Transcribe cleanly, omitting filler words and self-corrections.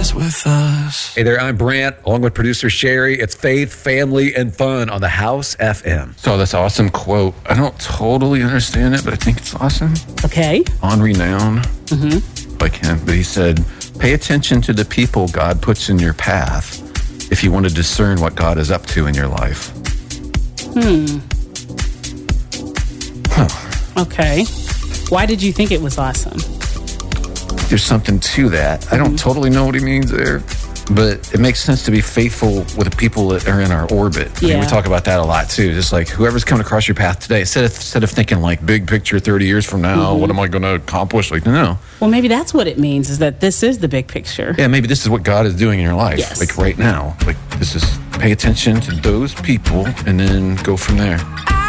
is with us. Hey there, I'm Brant, along with producer Sherry. It's Faith, Family, and Fun on the House FM. So this awesome quote, I don't totally understand it, but I think it's awesome. Okay. Henri Nouwen, by him, but he said, pay attention to the people God puts in your path if you want to discern what God is up to in your life. Okay. Why did you think it was awesome? There's something to that. I don't totally know what he means there, but it makes sense to be faithful with the people that are in our orbit. I mean, we talk about that a lot too. Just like whoever's coming across your path today, instead of thinking like big picture 30 years from now, what am I going to accomplish? Like, no. Well, maybe that's what it means, is that this is the big picture. Yeah, maybe this is what God is doing in your life. Yes. Like right now. Like this is pay attention to those people and then go from there.